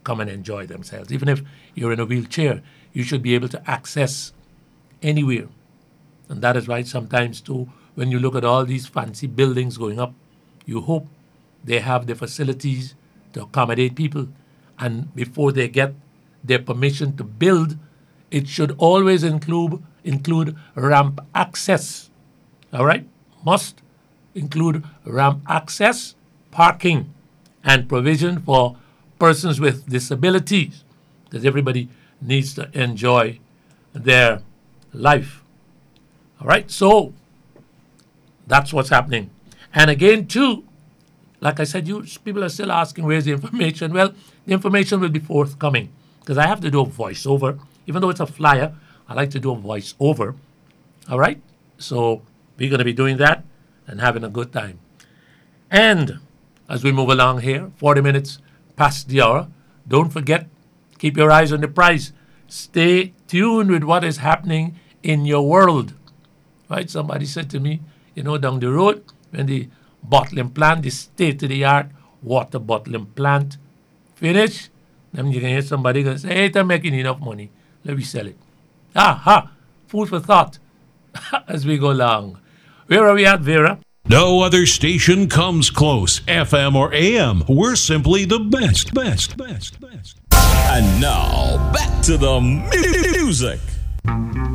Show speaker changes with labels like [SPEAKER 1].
[SPEAKER 1] come and enjoy themselves. Even if you're in a wheelchair, you should be able to access anywhere. And that is why sometimes, too, when you look at all these fancy buildings going up, you hope they have the facilities to accommodate people. And before they get their permission to build, it should always include ramp access. All right? Must include ramp access, parking, and provision for persons with disabilities, because everybody needs to enjoy their life. All right? So that's what's happening. And again, too, like I said, people are still asking where's the information. Well, the information will be forthcoming because I have to do a voiceover. Even though it's a flyer, I like to do a voiceover. All right? So we're going to be doing that and having a good time. And as we move along here, 40 minutes past the hour, don't forget, keep your eyes on the prize. Stay tuned with what is happening in your world. Right? Somebody said to me, down the road, when the bottling plant, the state-of-the-art water bottling plant, finish, then you can hear somebody going to say, hey, I'm making enough money. Let me sell it. Food for thought as we go along. Where are we at, Vera?
[SPEAKER 2] No other station comes close, FM or AM. We're simply the best. And now, back to the music.